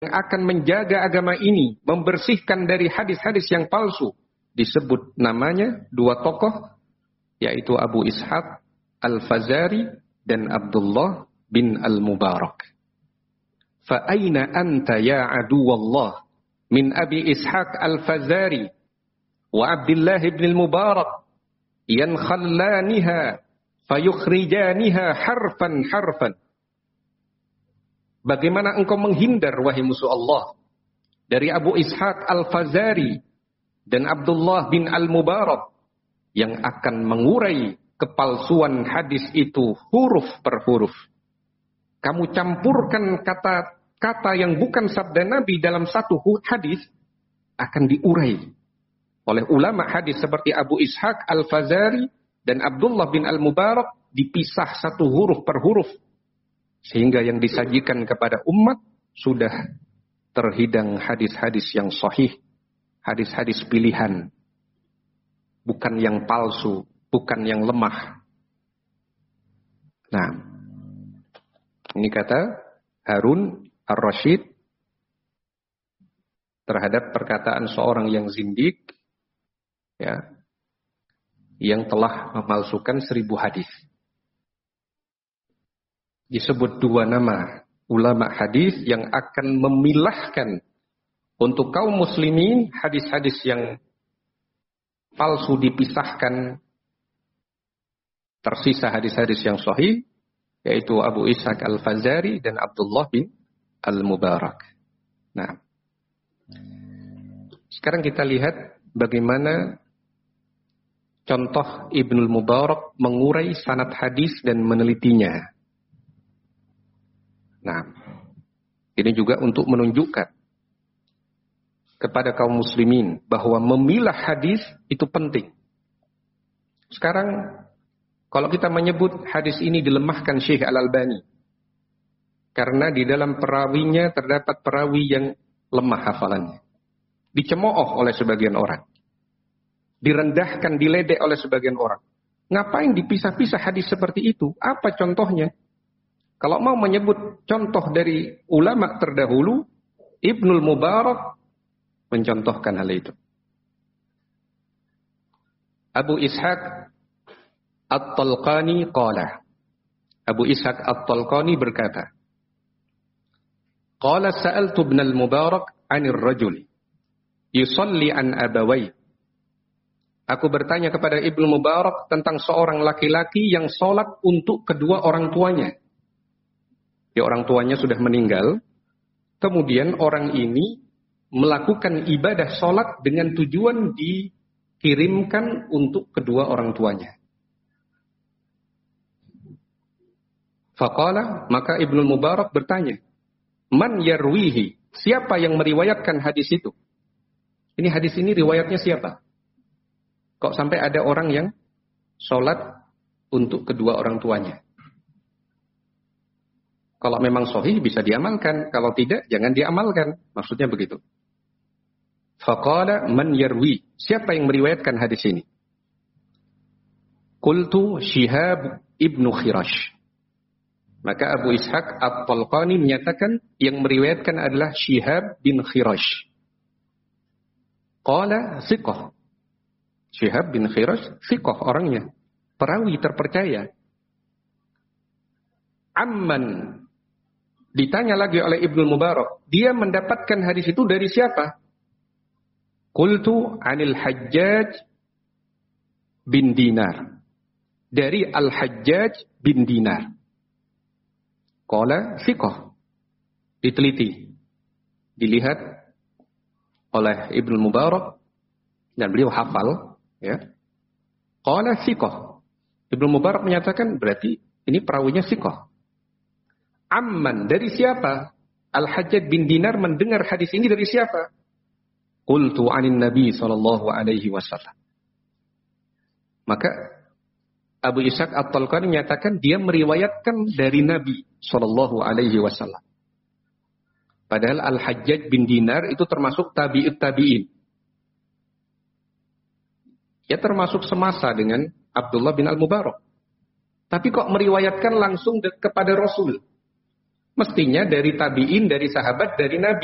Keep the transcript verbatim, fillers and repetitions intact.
akan menjaga agama ini, membersihkan dari hadis-hadis yang palsu. Disebut namanya dua tokoh, yaitu Abu Ishaq Al-Fazari dan Abdullah bin Al-Mubarak. Fa aina anta ya aduwallah min Abi Ishaq Al-Fazari wa Abdullah bin Al-Mubarak yankhallaniha fayukhrijaniha harfan harfan. Bagaimana engkau menghindar, wahai musuh Allah, dari Abu Ishaq Al-Fazari dan Abdullah bin Al-Mubarak yang akan mengurai kepalsuan hadis itu huruf per huruf. Kamu campurkan kata-kata yang bukan sabda Nabi dalam satu hadis, akan diurai oleh ulama hadis seperti Abu Ishaq Al-Fazari dan Abdullah bin Al-Mubarak, dipisah satu huruf per huruf. Sehingga yang disajikan kepada umat sudah terhidang hadis-hadis yang sahih, hadis-hadis pilihan, bukan yang palsu, bukan yang lemah. Nah, ini kata Harun Ar-Rasyid terhadap perkataan seorang yang zindik, ya, yang telah memalsukan seribu hadis. Disebut dua nama ulama hadis yang akan memilahkan untuk kaum muslimin hadis-hadis yang palsu dipisahkan, tersisa hadis-hadis yang sahih, yaitu Abu Ishaq Al-Fazari dan Abdullah bin Al-Mubarak. Nah, sekarang kita lihat bagaimana contoh Ibnul Mubarak mengurai sanad hadis dan menelitinya. Nah, ini juga untuk menunjukkan kepada kaum muslimin bahwa memilah hadis itu penting. Sekarang kalau kita menyebut hadis ini dilemahkan Syekh Al-Albani, karena di dalam perawinya terdapat perawi yang lemah hafalannya, dicemooh oleh sebagian orang, direndahkan, diledek oleh sebagian orang. Ngapain dipisah-pisah hadis seperti itu? Apa contohnya? Kalau mau menyebut contoh dari ulama terdahulu, Ibnul Mubarak mencontohkan hal itu. Abu Ishaq At-Talqani qala. Abu Ishaq At-Talqani berkata, qala sa'altu Ibnul Mubarak 'anil rajuli yusalli an abawai. Aku bertanya kepada Ibnu Mubarak tentang seorang laki-laki yang sholat untuk kedua orang tuanya. Ya, orang tuanya sudah meninggal, kemudian orang ini melakukan ibadah sholat dengan tujuan dikirimkan untuk kedua orang tuanya. Faqala, maka Ibnu Mubarak bertanya, man yarwihi, siapa yang meriwayatkan hadis itu? Ini hadis ini riwayatnya siapa? Kok sampai ada orang yang sholat untuk kedua orang tuanya? Kalau memang sahih bisa diamalkan, kalau tidak jangan diamalkan. Maksudnya begitu. Faqala man yarwi, siapa yang meriwayatkan hadis ini? Qultu Syihab ibnu Khirash. Maka Abu Ishaq At-Talqani menyatakan yang meriwayatkan adalah Syihab bin Khirash. Qala thiqah. Syihab bin Khirash thiqah orangnya, perawi terpercaya. Amman, ditanya lagi oleh Ibnu Mubarak, dia mendapatkan hadis itu dari siapa? Qultu anil Hajjaj bin Dinar. Dari Al-Hajjaj bin Dinar. Qala thiqah. Diteliti, dilihat oleh Ibnu Mubarak dan beliau hafal, ya. Qala thiqah. Ibnu Mubarak menyatakan berarti ini perawinya thiqah. Amman, dari siapa? Al-Hajjaj bin Dinar mendengar hadis ini dari siapa? Qultu anin Nabi sallallahu alaihi wasallam. Maka Abu Ishaq At-Talqani menyatakan dia meriwayatkan dari Nabi sallallahu alaihi wasallam. Padahal Al-Hajjaj bin Dinar itu termasuk tabi'ut tabi'in. Ya, termasuk semasa dengan Abdullah bin Al-Mubarak. Tapi kok meriwayatkan langsung kepada Rasul? Mestinya dari tabi'in, dari sahabat, dari Nabi.